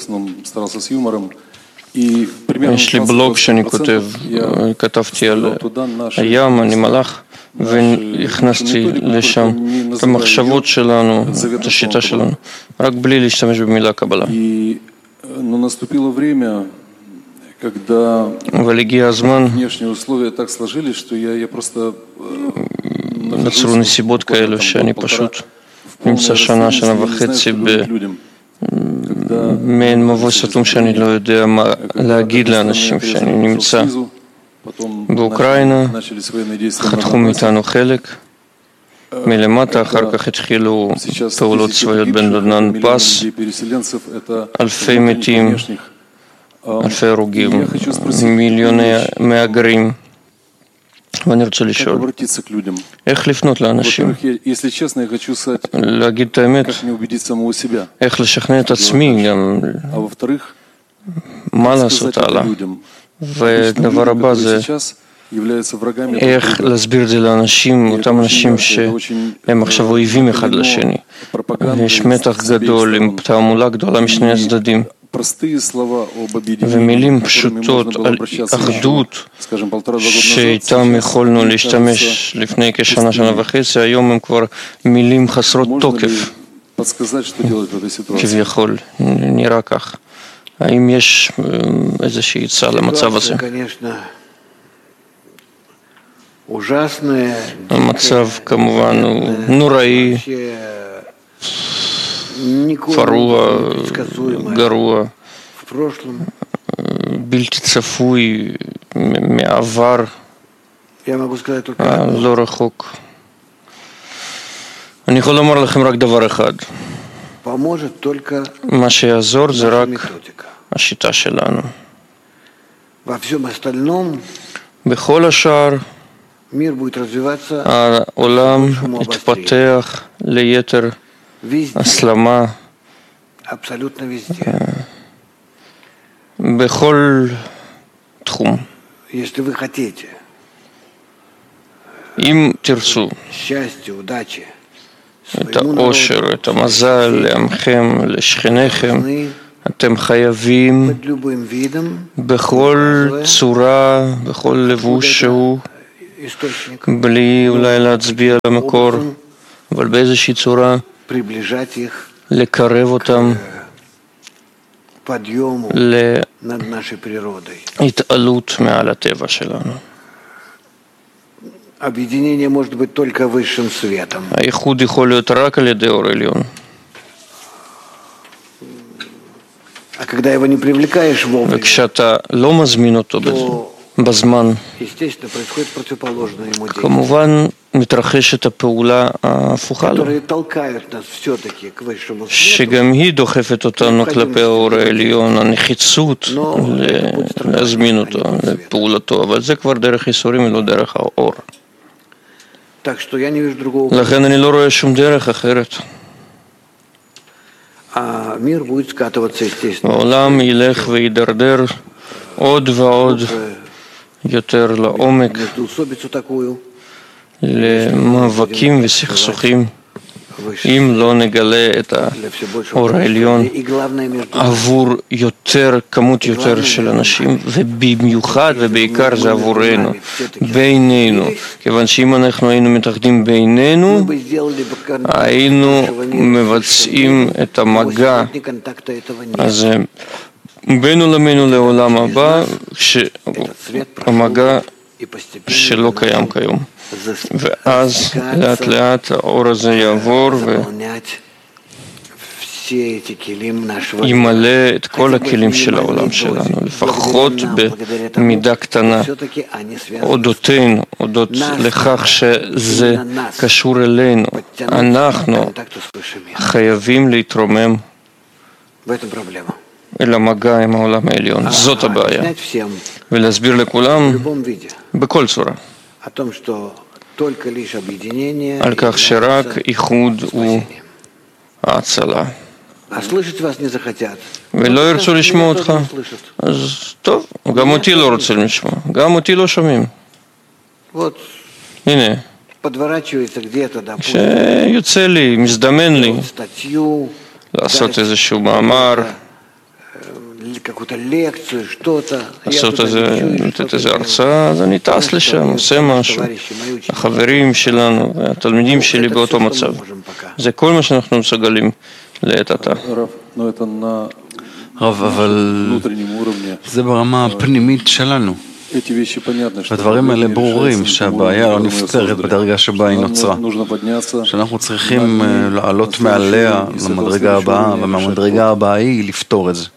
יש לי בלוג שאני כותב, כתבתי על הים, אני מלאך, והכנסתי לשם את המחשבות שלנו, את השיטה שלנו, רק בלי להשתמש במילה קבלה. אבל הגיע הזמן, נוצרו נסיבות כאלו שאני פשוט נמצא שנה, שנה וחצי במעין מבוי סתום שאני לא יודע מה להגיד לאנשים שאני נמצא באוקראינה, חתכו מאיתנו חלק מלמטה, אחר כך התחילו פעולות צבאיות בין דודנן פס, אלפי מתים, אלפי הרוגים, מיליוני מהגרים. ואני רוצה לשאול, איך לפנות לאנשים? להגיד את האמת, איך לשכנע את עצמי גם, מה לעשות הלאה? ודבר הבא זה, איך להסביר את זה לאנשים, אותם אנשים שהם עכשיו אויבים אחד לשני. יש מתח גדול עם תעמולה גדולה משני הצדדים. ומילים פשוטות על אחדות שאיתם יכולנו להשתמש לפני כשנה, שנה וחצי, היום הם כבר מילים חסרות תוקף, כביכול, נראה כך. האם יש איזושהי עצה למצב הזה? המצב כמובן הוא נוראי, פרוע, גרוע, בלתי צפוי מעבר לא רחוק. אני יכול לומר לכם רק דבר אחד, מה שיעזור זה רק השיטה שלנו. בכל השאר העולם יתפתח ליתר הסלמה בכל תחום. אם תרצו את האושר, את המזל לעמכם, לשכניכם, אתם חייבים בכל צורה, בכל לבוש שהוא, בלי אולי להצביע על המקור, אבל באיזושהי צורה לקרב אותם להתעלות מעל הטבע שלנו. הייחוד יכול להיות רק על ידי אור עליון. וכשאתה לא מזמין אותו בזמן, כמובן מתרחשת הפעולה ההפוכה לו, שגם היא דוחפת אותנו כלפי האור העליון, הנחיצות להזמין אותו לפעולתו, אבל זה כבר דרך ייסורים ולא דרך האור. לכן אני לא רואה שום דרך אחרת. העולם ילך וידרדר עוד ועוד יותר לעומק, למאבקים וסכסוכים, אם לא נגלה את האור העליון עבור יותר, כמות יותר של אנשים, ובמיוחד ובעיקר זה עבורנו, בינינו, כיוון שאם אנחנו היינו מתאחדים בינינו, היינו מבצעים את המגע הזה בינו לבינו לעולם הבא, המגע שלא קיים כיום. ואז לאט לאט האור הזה יעבור וימלא את כל הכלים של העולם שלנו, לפחות במידה קטנה, אודותינו, אודות לכך שזה קשור אלינו. אנחנו חייבים להתרומם אל המגע עם העולם העליון. זאת הבעיה. ולהסביר לכולם בכל צורה על כך שרק איחוד הוא ההצלה. ולא ירצו לשמוע אותך, אז טוב, גם אותי לא רוצים לשמוע, גם אותי לא שומעים. הנה, כשיוצא לי, מזדמן לי לעשות איזשהו מאמר, לעשות איזה, לתת איזה הרצאה, אז אני טס לשם, עושה משהו. החברים שלנו, התלמידים שלי באותו מצב. זה כל מה שאנחנו מסוגלים לעת עתה. רב, אבל זה ברמה הפנימית שלנו. הדברים האלה ברורים שהבעיה לא נפתרת בדרגה שבה היא נוצרה, שאנחנו צריכים לעלות מעליה למדרגה הבאה, ומהמדרגה הבאה היא לפתור את זה.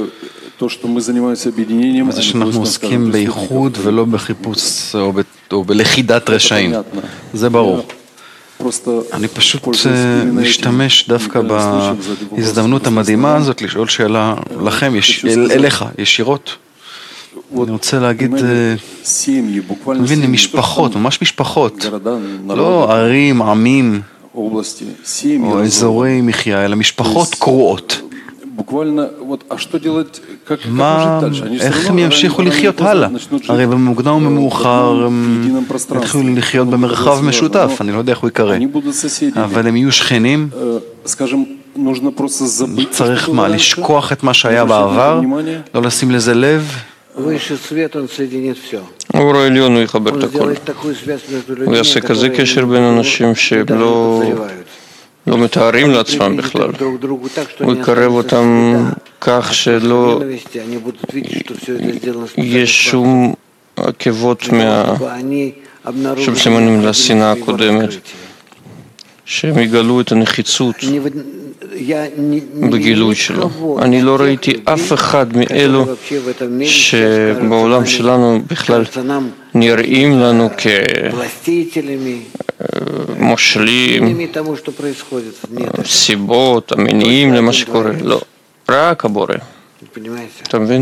וזה שאנחנו עוסקים בייחוד ולא בחיפוש או בלכידת רשעים, זה ברור. אני פשוט משתמש דווקא בהזדמנות המדהימה הזאת לשאול שאלה לכם, אליך, ישירות. אני רוצה להגיד, אני מבין, משפחות, ממש משפחות, לא ערים, עמים או אזורי מחיה, אלא משפחות קרועות. מה, איך הם ימשיכו לחיות הלאה? הרי במוקדם ומאוחר הם יתחילו לחיות במרחב משותף, אני לא יודע איך הוא יקרא, אבל הם יהיו שכנים. צריך מה, לשכוח את מה שהיה בעבר, לא לשים לזה לב? האור העליון הוא יחבר את הכל, הוא יעשה כזה קשר בין אנשים שלא לא מתארים לעצמם בכלל, הוא יקרב אותם כך שלא יש שום עקבות מה... שמסימנים לשנאה הקודמת, שהם יגלו את הנחיצות בגילוי שלו. אני לא ראיתי אף אחד מאלו שבעולם שלנו בכלל נראים לנו כמושלים, סיבות, המניעים למה שקורה. לא, רק הבורא. אתה מבין?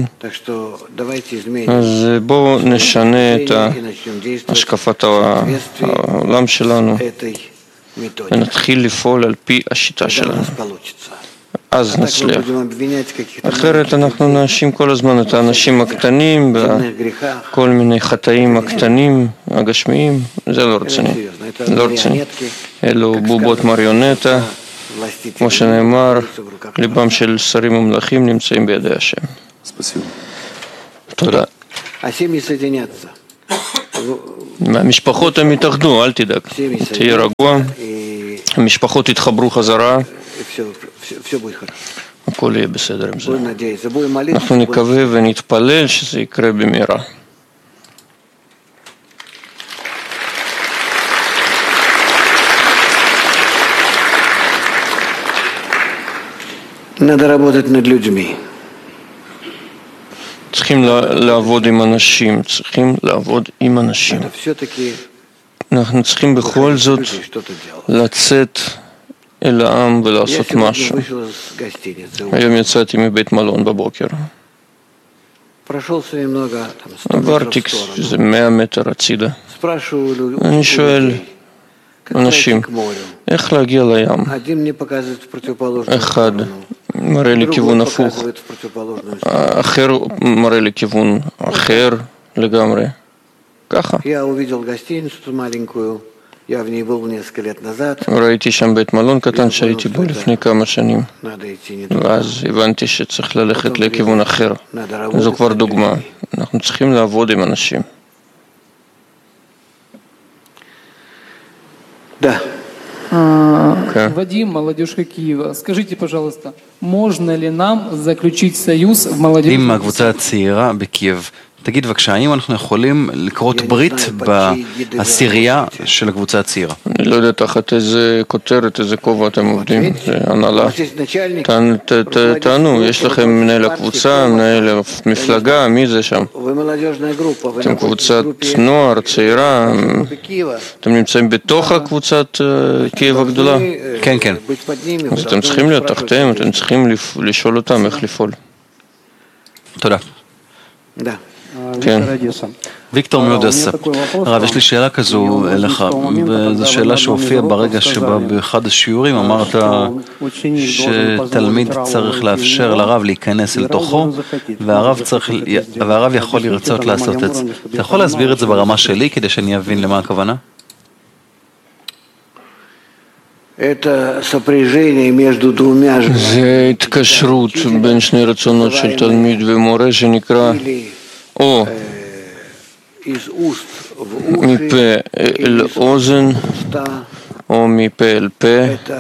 אז בואו נשנה את השקפת העולם שלנו ונתחיל לפעול על פי השיטה שלנו. אז נצליח. אחרת אנחנו נאשים כל הזמן את האנשים הקטנים בכל מיני חטאים הקטנים, הגשמיים. זה לא רציני. לא רציני. אלו בובות מריונטה. כמו שנאמר, ליבם של שרים ומלכים נמצאים בידי השם. תודה. המשפחות הם יתאחדו, אל תדאג. תהיה רגוע. המשפחות יתחברו חזרה. הכל יהיה בסדר עם זה. אנחנו נקווה ונתפלל שזה יקרה במהרה. Надо работать над людьми. צריכים לעבוד עם אנשים, צריכים לעבוד עם אנשים. אנחנו צריכים בכל זאת לצאת אל העם ולעשות משהו. היום יצאתי מבית מלון בבוקר. עברתי איזה מאה מטר הצידה. אני שואל אנשים, איך להגיע לים? אחד מראה לי כיוון הפוך, אחר מראה לי כיוון אחר לגמרי. ככה. ראיתי שם בית מלון קטן שהייתי בו לפני כמה שנים, ואז הבנתי שצריך ללכת לכיוון אחר. זו כבר דוגמה. אנחנו צריכים לעבוד עם אנשים. Да. Okay. Вадим, молодежка Киева. Скажите, пожалуйста, можно ли нам заключить союз в молодежном עם הקבוצה הצעירה בקייב. תגיד בבקשה, האם אנחנו יכולים לקרות ברית בעשירייה של הקבוצה הצעירה? אני לא יודע תחת איזה כותרת, איזה כובע אתם עובדים, זה הנהלה. תענו, יש לכם מנהל הקבוצה, מנהל המפלגה, מי זה שם? אתם קבוצת נוער, צעירה, אתם נמצאים בתוך הקבוצת קייב הגדולה? כן, כן. אז אתם צריכים להיות תחתיהם, אתם צריכים לשאול אותם איך לפעול. תודה. Да. כן. ויקטור מאודסה. הרב, יש לי שאלה כזו אליך, וזו שאלה שהופיעה ברגע שבה באחד השיעורים אמרת שתלמיד צריך לאפשר לרב להיכנס לתוכו, והרב צריך, והרב יכול לרצות לעשות את זה. אתה יכול להסביר את זה ברמה שלי כדי שאני אבין למה הכוונה? זה התקשרות בין שני רצונות של תלמיד ומורה שנקרא או מפה אל אוזן או מפה אל פה.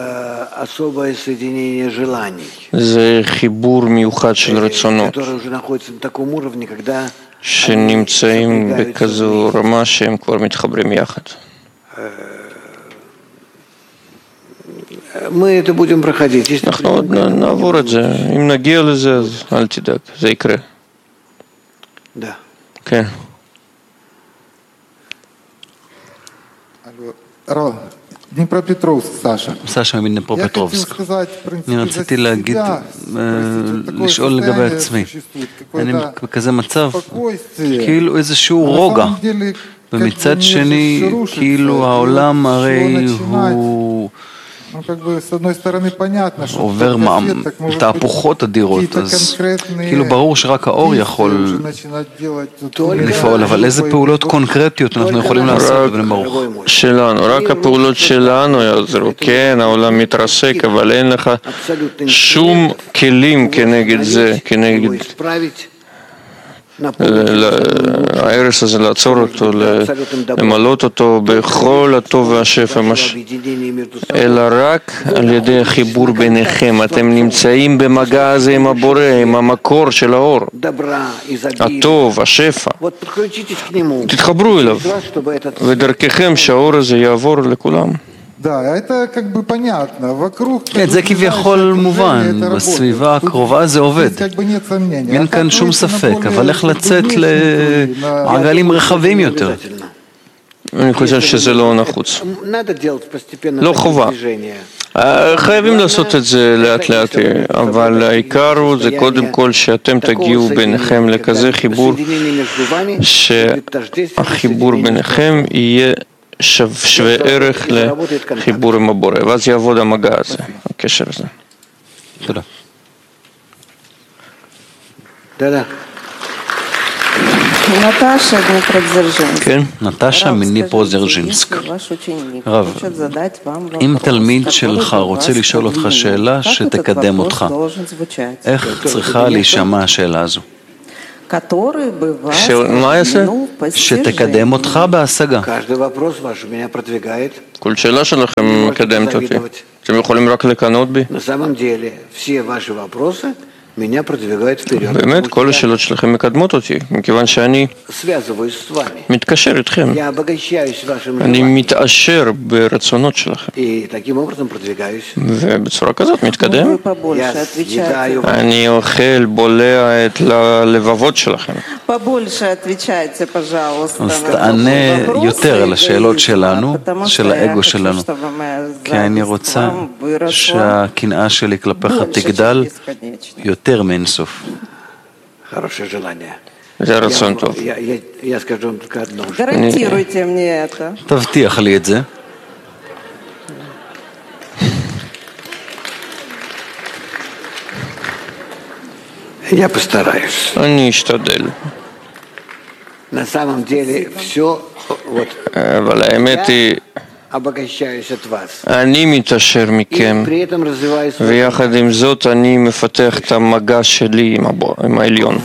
זה חיבור מיוחד של רצונות שנמצאים בכזו רמה שהם כבר מתחברים יחד. אנחנו עוד נעבור את זה. אם נגיע לזה, אז אל תדאג, זה יקרה. כן. דניפרופטרובסק, סשה. סשה מדניפרופטרובסק. אני רציתי להגיד, לשאול לגבי עצמי. אני בכזה מצב, כאילו איזשהו רוגע. ומצד שני, כאילו העולם הרי הוא עובר תהפוכות אדירות, אז כאילו ברור שרק האור יכול לפעול, אבל איזה פעולות קונקרטיות אנחנו יכולים לעשות בבני ברוך? שלנו, רק הפעולות שלנו יעזרו. כן, העולם מתרסק, אבל אין לך שום כלים כנגד זה, כנגד הערש הזה, לעצור אותו, למלות אותו בכל הטוב והשפע, אלא רק על ידי החיבור ביניכם. אתם נמצאים במגע הזה עם הבורא, עם המקור של האור, הטוב, השפע. תתחברו אליו, ודרככם שהאור הזה יעבור לכולם. כן, זה כביכול מובן, בסביבה הקרובה זה עובד, אין כאן שום ספק, אבל איך לצאת למעגלים רחבים יותר? אני חושב שזה לא נחוץ, לא חובה. חייבים לעשות את זה לאט לאט, אבל העיקר הוא זה קודם כל שאתם תגיעו ביניכם לכזה חיבור, שהחיבור ביניכם יהיה שווה ערך לחיבור עם הבורא, ואז יעבוד המגע הזה, הקשר הזה. תודה. תודה. נטשה דניפרודז'ינסק. כן, נטשה מניפרודז'ינסק. רב, אם תלמיד שלך רוצה לשאול אותך שאלה שתקדם אותך, איך צריכה להישמע השאלה הזו? מה יעשה? שתקדם אותך בהשגה. כל שאלה שלכם מקדמת אותי. אתם יכולים רק לקנות בי? באמת, כל השאלות שלכם מקדמות אותי, מכיוון שאני מתקשר איתכם. אני מתעשר ברצונות שלכם. ובצורה כזאת מתקדם. אני אוכל, בולע את הלבבות שלכם. אז תענה יותר על השאלות שלנו, של האגו שלנו. כי אני רוצה שהקנאה שלי כלפיך תגדל יותר מאינסוף. זה רצון טוב. תבטיח לי את זה. אני אשתדל. אבל האמת היא, אני מתעשר מכם, ויחד עם זאת אני מפתח את המגע שלי עם העליון.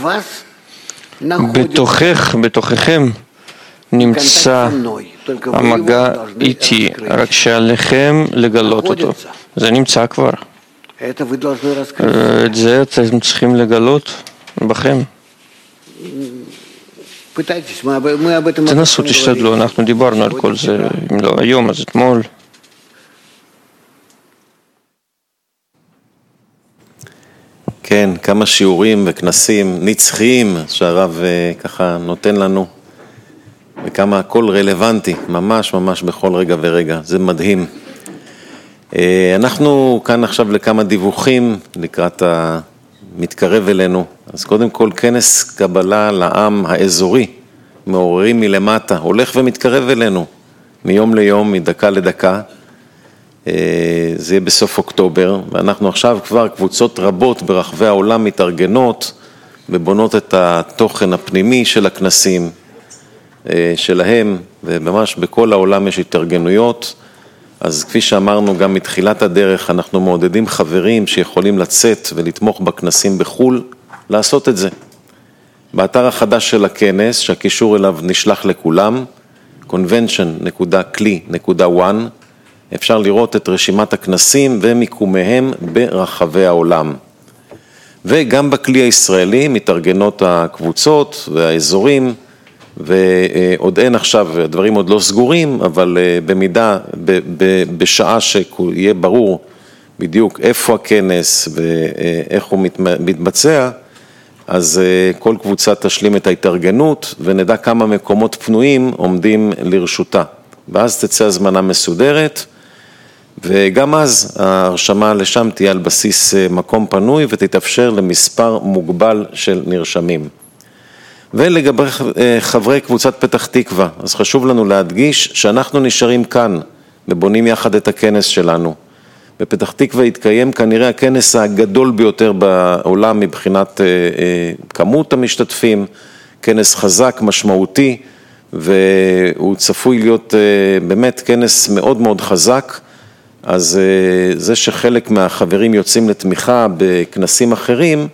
בתוכך, בתוככם, נמצא המגע איתי, רק שעליכם לגלות אותו. זה נמצא כבר. את זה אתם צריכים לגלות בכם. תנסו, תשתדלו, אנחנו דיברנו על כל זה, אם לא היום אז אתמול. כן, כמה שיעורים וכנסים נצחיים שהרב ככה נותן לנו, וכמה הכל רלוונטי, ממש ממש בכל רגע ורגע, זה מדהים. אנחנו כאן עכשיו לכמה דיווחים לקראת המתקרב אלינו. אז קודם כל כנס קבלה לעם האזורי, מעוררים מלמטה, הולך ומתקרב אלינו מיום ליום, מדקה לדקה. זה יהיה בסוף אוקטובר, ואנחנו עכשיו כבר קבוצות רבות ברחבי העולם מתארגנות ובונות את התוכן הפנימי של הכנסים שלהם, וממש בכל העולם יש התארגנויות. אז כפי שאמרנו גם מתחילת הדרך, אנחנו מעודדים חברים שיכולים לצאת ולתמוך בכנסים בחול, לעשות את זה. באתר החדש של הכנס, שהקישור אליו נשלח לכולם, קונבנשן נקודה קלי נקודה וואן, אפשר לראות את רשימת הכנסים ומיקומיהם ברחבי העולם. וגם בכלי הישראלי מתארגנות הקבוצות והאזורים, ועוד אין עכשיו, הדברים עוד לא סגורים, אבל במידה, ב, ב, בשעה שיהיה ברור בדיוק איפה הכנס ואיך הוא מתבצע, אז כל קבוצה תשלים את ההתארגנות ונדע כמה מקומות פנויים עומדים לרשותה. ואז תצא הזמנה מסודרת, וגם אז ההרשמה לשם תהיה על בסיס מקום פנוי ותתאפשר למספר מוגבל של נרשמים. ולגבי חברי קבוצת פתח תקווה, אז חשוב לנו להדגיש שאנחנו נשארים כאן ובונים יחד את הכנס שלנו. בפתח תקווה יתקיים כנראה הכנס הגדול ביותר בעולם מבחינת כמות המשתתפים, כנס חזק, משמעותי, והוא צפוי להיות באמת כנס מאוד מאוד חזק. אז זה שחלק מהחברים יוצאים לתמיכה בכנסים אחרים,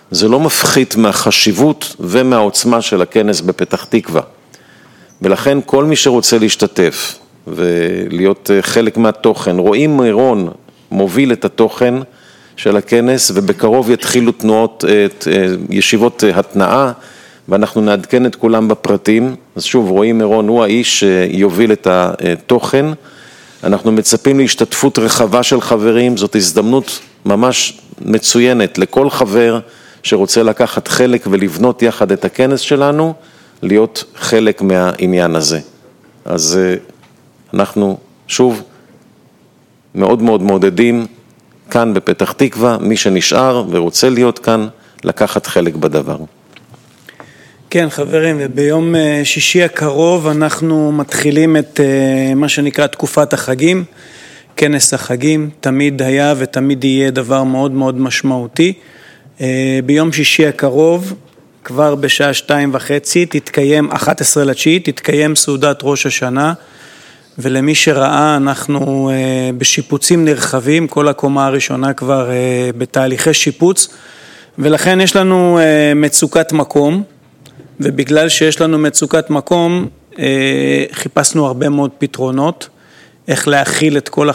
זה לא מפחית מהחשיבות ומהעוצמה של הכנס בפתח תקווה. ולכן כל מי שרוצה להשתתף ולהיות חלק מהתוכן, רואים מירון מוביל את התוכן של הכנס, ובקרוב יתחילו תנועות, ישיבות התנאה, ואנחנו נעדכן את כולם בפרטים. אז שוב, רואים מירון הוא האיש שיוביל את התוכן. אנחנו מצפים להשתתפות רחבה של חברים, זאת הזדמנות ממש מצוינת לכל חבר שרוצה לקחת חלק ולבנות יחד את הכנס שלנו, להיות חלק מהעניין הזה. אז אנחנו שוב מאוד מאוד מעודדים כאן בפתח תקווה, מי שנשאר ורוצה להיות כאן, לקחת חלק בדבר. כן חברים, וביום שישי הקרוב אנחנו מתחילים את מה שנקרא תקופת החגים, כנס החגים, תמיד היה ותמיד יהיה דבר מאוד מאוד משמעותי. ביום שישי הקרוב, כבר בשעה שתיים וחצי, תתקיים, אחת עשרה לתשיעית, תתקיים סעודת ראש השנה, ולמי שראה אנחנו בשיפוצים נרחבים, כל הקומה הראשונה כבר בתהליכי שיפוץ, ולכן יש לנו מצוקת מקום, ובגלל שיש לנו מצוקת מקום, חיפשנו הרבה מאוד פתרונות, איך להכיל את כל